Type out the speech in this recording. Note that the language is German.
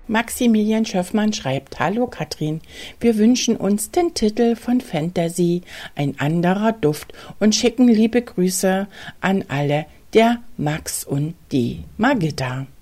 Maximilian Schöffmann schreibt: Hallo Katrin, wir wünschen uns den Titel von Fantasy, ein anderer Duft, und schicken liebe Grüße an alle, der Max und die Margitta.